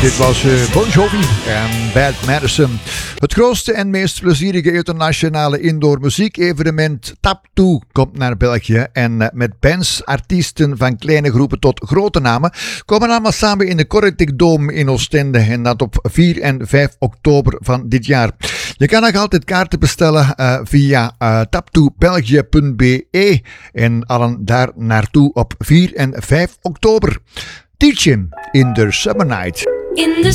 Dit was Bon Jovi en Bad Medicine. Het grootste en meest plezierige internationale indoor muziekevenement Tap 2 komt naar België. En met bands, artiesten van kleine groepen tot grote namen komen allemaal samen in de Correctic Dome in Oostende. En dat op 4 en 5 oktober van dit jaar. Je kan nog altijd kaarten bestellen via tap2belgië.be en allen daar naartoe op 4 en 5 oktober. Teach him in the Summer Night. In the